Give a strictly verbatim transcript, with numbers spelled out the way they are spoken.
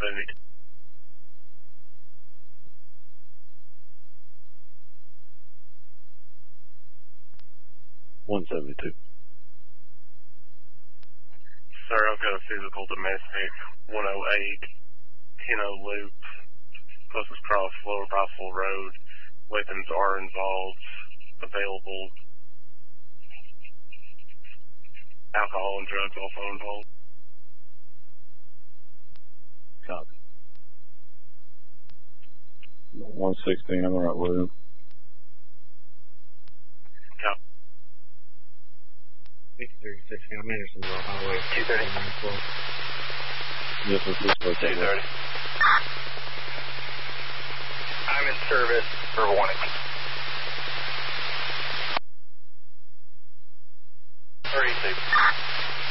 seventy-two. one seventy-two. Sir, I've got a physical domestic, one oh eight, Keno Loop, Closest Cross, Lower Rifle Road. Weapons are involved, available. Alcohol and drugs also involved. Copy. one sixteen, I'm right with him. Copy. fifty-three sixteen, I'm Andersonville Highway. two thirty. Yes, sir, please go two thirty. I'm in service for warning. thirty-two.